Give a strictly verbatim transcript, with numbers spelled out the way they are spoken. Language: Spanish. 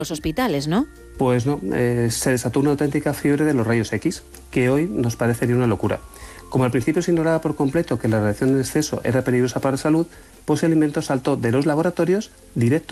los hospitales, ¿no? Pues no, eh, se desató una auténtica fiebre de los rayos X, que hoy nos parecería una locura. Como al principio se ignoraba por completo que la radiación en exceso era peligrosa para la salud, pues el invento saltó de los laboratorios directo